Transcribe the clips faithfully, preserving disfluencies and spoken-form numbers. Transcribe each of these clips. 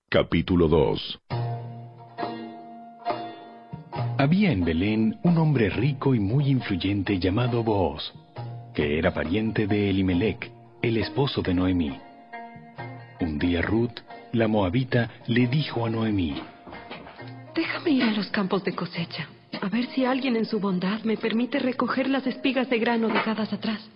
Capítulo dos. Había en Belén un hombre rico y muy influyente llamado Booz, que era pariente de Elimelec, el esposo de Noemí. Un día Ruth, la moabita, le dijo a Noemí: Déjame ir a los campos de cosecha, a ver si alguien en su bondad me permite recoger las espigas de grano dejadas atrás.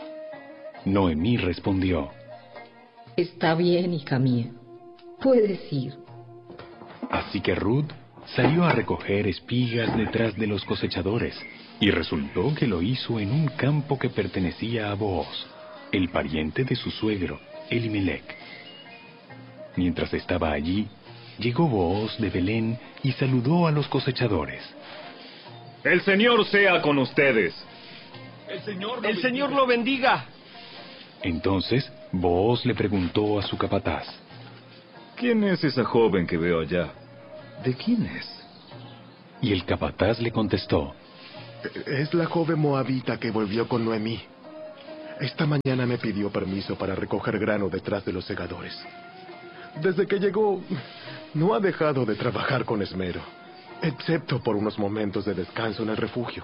Noemí respondió: Está bien, hija mía, puedes ir. Así que Ruth salió a recoger espigas detrás de los cosechadores, y resultó que lo hizo en un campo que pertenecía a Booz, el pariente de su suegro, Elimelec. Mientras estaba allí, llegó Booz de Belén y saludó a los cosechadores. ¡El Señor sea con ustedes! ¡El Señor lo, ¡El Señor lo bendiga! Entonces Booz le preguntó a su capataz: ¿Quién es esa joven que veo allá? ¿De quién es? Y el capataz le contestó: Es la joven moabita que volvió con Noemí. Esta mañana me pidió permiso para recoger grano detrás de los segadores. Desde que llegó, no ha dejado de trabajar con esmero, excepto por unos momentos de descanso en el refugio.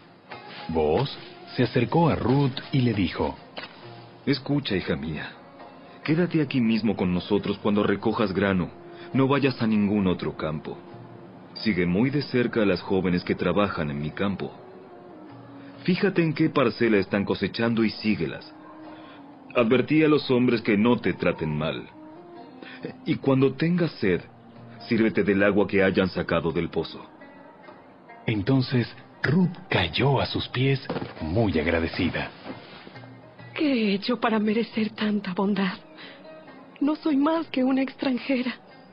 Booz se acercó a Ruth y le dijo: Escucha, hija mía, quédate aquí mismo con nosotros cuando recojas grano. No vayas a ningún otro campo. Sigue muy de cerca a las jóvenes que trabajan en mi campo. Fíjate en qué parcela están cosechando y síguelas. Advertí a los hombres que no te traten mal. Y cuando tengas sed, sírvete del agua que hayan sacado del pozo. Entonces Ruth cayó a sus pies muy agradecida. ¿Qué he hecho para merecer tanta bondad? No soy más que una extranjera.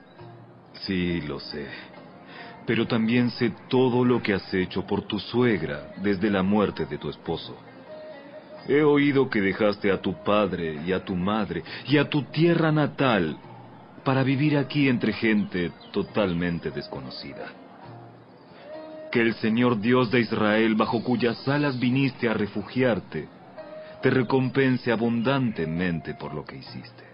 Sí, lo sé. Pero también sé todo lo que has hecho por tu suegra desde la muerte de tu esposo. He oído que dejaste a tu padre y a tu madre y a tu tierra natal para vivir aquí entre gente totalmente desconocida. Que el Señor Dios de Israel, bajo cuyas alas viniste a refugiarte, te recompense abundantemente por lo que hiciste.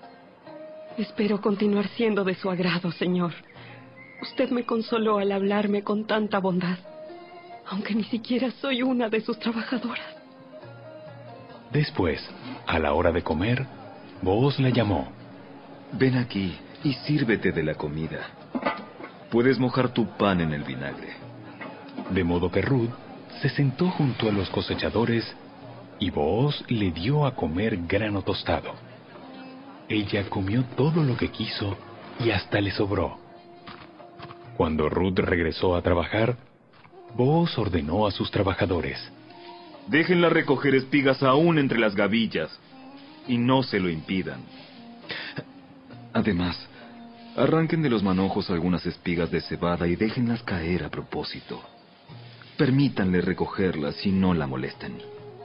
Espero continuar siendo de su agrado, Señor. Usted me consoló al hablarme con tanta bondad, aunque ni siquiera soy una de sus trabajadoras. Después, a la hora de comer, Booz la llamó. Ven aquí y sírvete de la comida. Puedes mojar tu pan en el vinagre. De modo que Ruth se sentó junto a los cosechadores y Booz le dio a comer grano tostado. Ella comió todo lo que quiso y hasta le sobró. Cuando Ruth regresó a trabajar, Booz ordenó a sus trabajadores: Déjenla recoger espigas aún entre las gavillas, y no se lo impidan. Además, arranquen de los manojos algunas espigas de cebada y déjenlas caer a propósito. Permítanle recogerlas y no la molesten.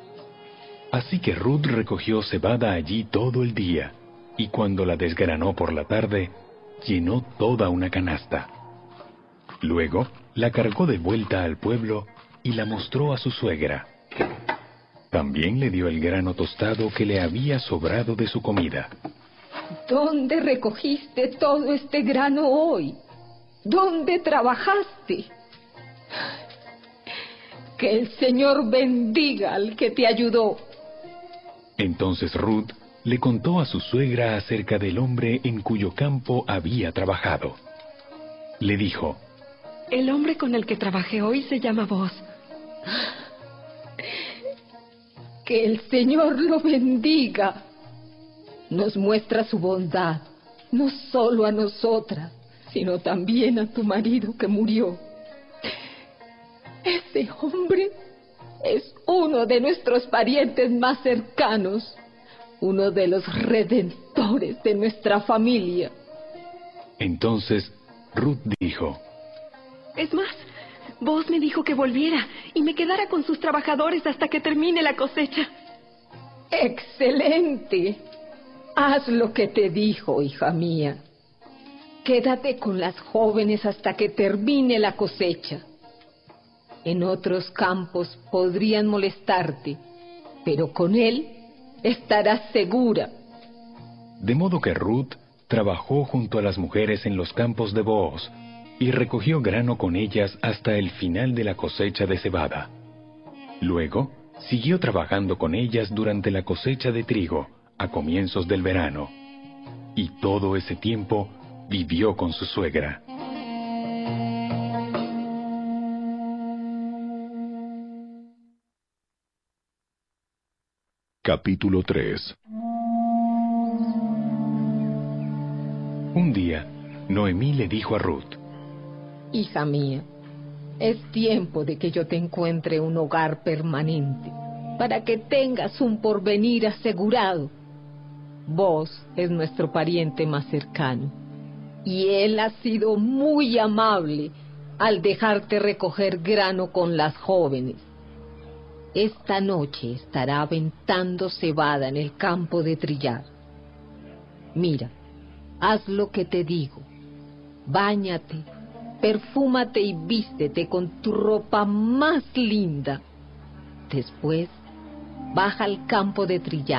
Así que Ruth recogió cebada allí todo el día, y cuando la desgranó por la tarde, llenó toda una canasta. Luego la cargó de vuelta al pueblo y la mostró a su suegra. También le dio el grano tostado que le había sobrado de su comida. ¿Dónde recogiste todo este grano hoy? ¿Dónde trabajaste? Que el Señor bendiga al que te ayudó. Entonces Ruth le contó a su suegra acerca del hombre en cuyo campo había trabajado. Le dijo: El hombre con el que trabajé hoy se llama Booz. Que el Señor lo bendiga. Nos muestra su bondad, no solo a nosotras, sino también a tu marido que murió. Ese hombre es uno de nuestros parientes más cercanos, uno de los redentores de nuestra familia. Entonces Ruth dijo: Es más, Booz me dijo que volviera y me quedara con sus trabajadores hasta que termine la cosecha. ¡Excelente! Haz lo que te dijo, hija mía. Quédate con las jóvenes hasta que termine la cosecha. En otros campos podrían molestarte, pero con él estarás segura. De modo que Ruth trabajó junto a las mujeres en los campos de Booz y recogió grano con ellas hasta el final de la cosecha de cebada. Luego, siguió trabajando con ellas durante la cosecha de trigo, a comienzos del verano. Y todo ese tiempo vivió con su suegra. Capítulo tres. Un día, Noemí le dijo a Ruth: Hija mía, es tiempo de que yo te encuentre un hogar permanente, para que tengas un porvenir asegurado. Vos es nuestro pariente más cercano, y él ha sido muy amable al dejarte recoger grano con las jóvenes. Esta noche estará aventando cebada en el campo de trillar. Mira, haz lo que te digo. Báñate, perfúmate y vístete con tu ropa más linda. Después, baja al campo de trillar.